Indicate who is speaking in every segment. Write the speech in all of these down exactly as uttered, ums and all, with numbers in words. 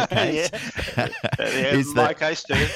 Speaker 1: case.
Speaker 2: yeah, yeah
Speaker 1: is
Speaker 2: my
Speaker 1: that,
Speaker 2: case too.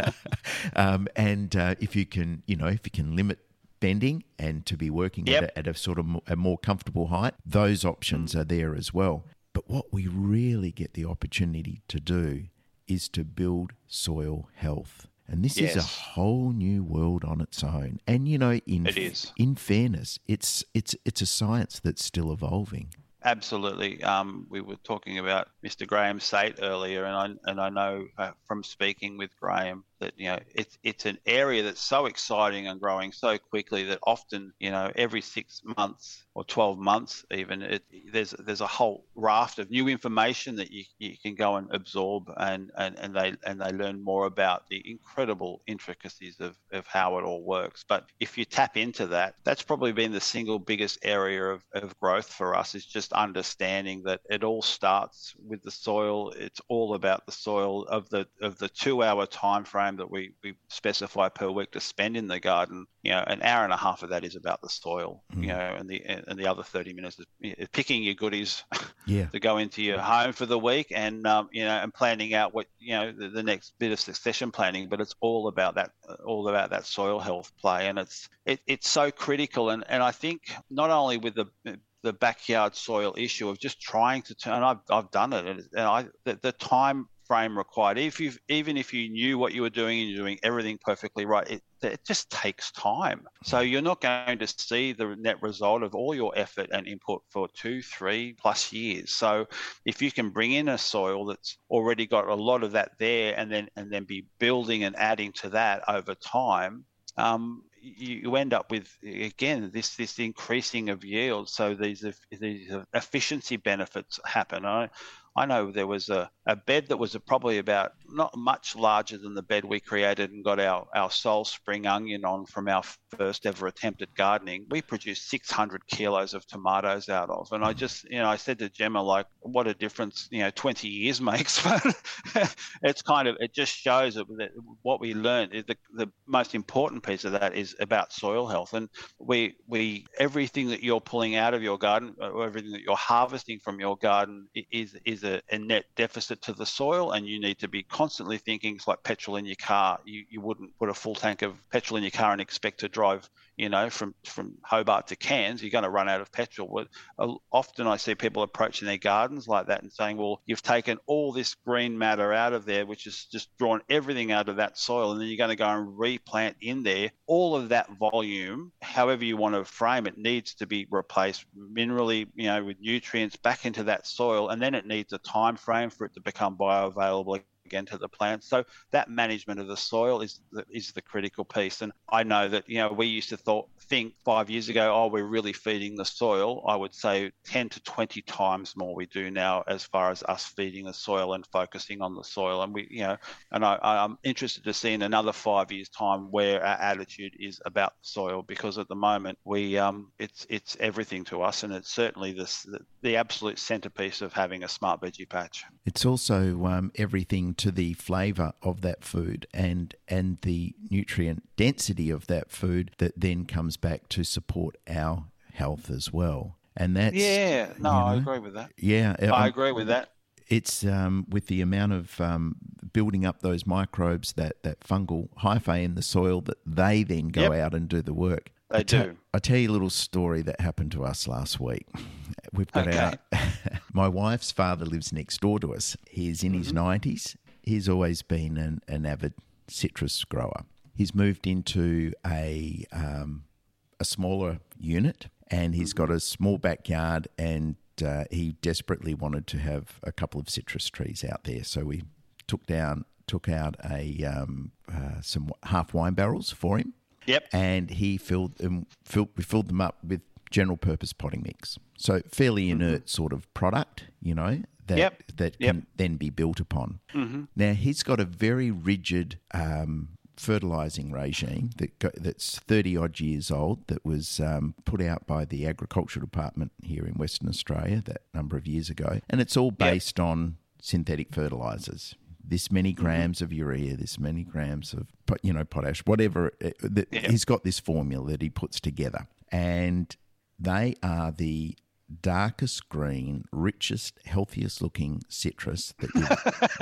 Speaker 1: um, and uh, if you can, you know, if you can limit bending and to be working
Speaker 2: Yep.
Speaker 1: at, a, at a sort of mo- a more comfortable height, those options mm. are there as well. But what we really get the opportunity to do is to build soil health. And this
Speaker 2: yes.
Speaker 1: is a whole new world on its own. And, you know, in
Speaker 2: it is.
Speaker 1: in fairness, it's it's it's a science that's still evolving.
Speaker 2: Absolutely. Um, we were talking about Mister Graham Sate earlier, and I and I know uh, from speaking with Graham that, you know, it's it's an area that's so exciting and growing so quickly that often, you know, every six months or twelve months even, it, there's there's a whole raft of new information that you, you can go and absorb, and, and, and they and they learn more about the incredible intricacies of, of how it all works. But if you tap into that, that's probably been the single biggest area of, of growth for us, is just understanding that it all starts with the soil. It's all about the soil. Of the of the two hour time frame that we, we specify per week to spend in the garden, you know, an hour and a half of that is about the soil, mm. you know, and the and the other thirty minutes is picking your goodies
Speaker 1: yeah.
Speaker 2: to go into your home for the week, and um, you know, and planning out what, you know, the, the next bit of succession planning. But it's all about that, all about that soil health play, and it's it, it's so critical. And and I think not only with the the backyard soil issue of just trying to turn, I've I've done it, and I the, the time frame required, if you even if you knew what you were doing and you're doing everything perfectly right, it, it just takes time. So you're not going to see the net result of all your effort and input for two, three plus years. So if you can bring in a soil that's already got a lot of that there, and then and then be building and adding to that over time, um, you end up with, again, this this increasing of yield. So these these efficiency benefits happen. I I know there was a, a bed that was a, probably about not much larger than the bed we created and got our, our Soul Spring onion on from our first ever attempt at gardening. We produced six hundred kilos of tomatoes out of. And I just, you know, I said to Gemma, like, what a difference, you know, twenty years makes. But it's kind of, it just shows that what we learned, the, the most important piece of that is about soil health. And we, we, everything that you're pulling out of your garden, or everything that you're harvesting from your garden is, is a, a net deficit to the soil, and you need to be constantly thinking. It's like petrol in your car. You you wouldn't put a full tank of petrol in your car and expect to drive, you know, from, from Hobart to Cairns. You're going to run out of petrol. But uh, often I see people approaching their gardens like that and saying, well, you've taken all this green matter out of there, which is just drawn everything out of that soil, and then you're going to go and replant in there. All of that volume, however you want to frame it, needs to be replaced minerally, you know, with nutrients back into that soil, and then it needs a time frame for it to become bioavailable again to the plants. So that management of the soil is the, is the critical piece. And I know that, you know, we used to thought, think five years ago, oh, we're really feeding the soil. I would say ten to twenty times more we do now, as far as us feeding the soil and focusing on the soil. And we, you know, and I, I'm interested to see in another five years time where our attitude is about the soil, because at the moment we, um, it's, it's everything to us. And it's certainly this, the, the absolute centerpiece of having a smart veggie patch.
Speaker 1: It's also um, everything to the flavour of that food and and the nutrient density of that food that then comes back to support our health as well. And that's
Speaker 2: yeah, no,
Speaker 1: you know,
Speaker 2: I agree with that.
Speaker 1: Yeah,
Speaker 2: I
Speaker 1: um,
Speaker 2: agree with that.
Speaker 1: It's um, with the amount of um, building up those microbes, that, that fungal hyphae in the soil, that they then go
Speaker 2: Yep.
Speaker 1: out and do the work.
Speaker 2: They
Speaker 1: I
Speaker 2: do.
Speaker 1: T- I'll tell you a little story that happened to us last week. We've got
Speaker 2: Okay.
Speaker 1: our... My wife's father lives next door to us. He's in mm-hmm. his nineties. He's always been an, an avid citrus grower. He's moved into a um, a smaller unit, and he's got a small backyard, and uh, he desperately wanted to have a couple of citrus trees out there. So we took down took out a um, uh, some half wine barrels for him.
Speaker 2: Yep.
Speaker 1: And he filled them. Filled, we filled them up with general purpose potting mix. So fairly inert mm-hmm. sort of product, you know, that
Speaker 2: yep.
Speaker 1: that
Speaker 2: yep.
Speaker 1: can then be built upon.
Speaker 2: Mm-hmm.
Speaker 1: Now he's got a very rigid um, fertilising regime that go, that's thirty odd years old, that was um, put out by the Agricultural Department here in Western Australia that number of years ago, and it's all based yep. on synthetic fertilisers. This many grams mm-hmm. of urea, this many grams of, you know, potash, whatever. It, the,
Speaker 2: yep.
Speaker 1: He's got this formula that he puts together, and they are the darkest green, richest, healthiest looking citrus that you've,